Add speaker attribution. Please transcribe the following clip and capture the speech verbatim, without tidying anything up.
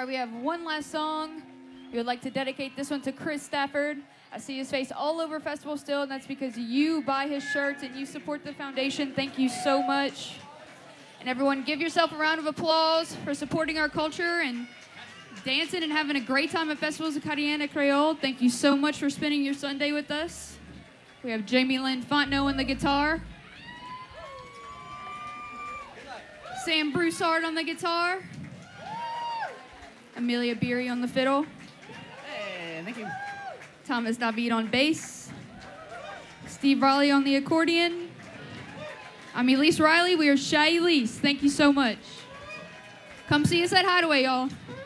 Speaker 1: right, we have one last song. We would like to dedicate this one to Chris Stafford. I see his face all over festival still, and that's because you buy his shirts and you support the foundation. Thank you so much. And everyone, give yourself a round of applause for supporting our culture and dancing and having a great time at Festivals of Acadiana Creole. Thank you so much for spending your Sunday with us. We have Jamie Lynn Fontenot on the guitar. Sam Broussard on the guitar. Amelia Beery on the fiddle.
Speaker 2: Hey, thank you.
Speaker 1: Thomas David on bass. Steve Riley on the accordion. I'm Elise Riley. We are Shy Elise. Thank you so much. Come see us at Hideaway, y'all.